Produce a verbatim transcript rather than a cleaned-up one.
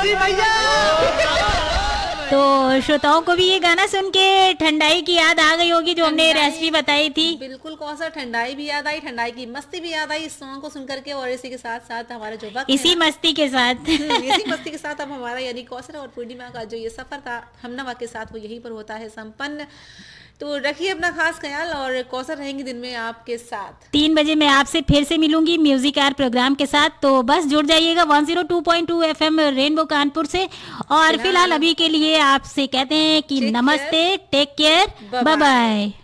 जी भैया। तो श्रोताओं को भी ये गाना सुन के ठंडाई की याद आ गई होगी जो हमने रेसिपी बताई थी। बिल्कुल कौसर, ठंडाई भी याद आई, ठंडाई की मस्ती भी याद आई इस सॉन्ग को सुन करके। और इसी के साथ साथ हमारा जो वक्त इसी मस्ती के साथ इसी मस्ती के साथ अब हमारा यानी कौसर और पूर्णिमा का जो ये सफर था हमनवा के साथ वो यहीं पर होता है संपन्न। तो रखिए अपना खास ख्याल और कौसर रहेंगे दिन में आपके साथ। तीन बजे मैं आपसे फिर से मिलूंगी म्यूजिक आर प्रोग्राम के साथ। तो बस जुड़ जाइएगा one zero two point two FM rainbow Kanpur से। और फिलहाल अभी के लिए आपसे कहते हैं कि नमस्ते, टेक केयर, बाय बाय।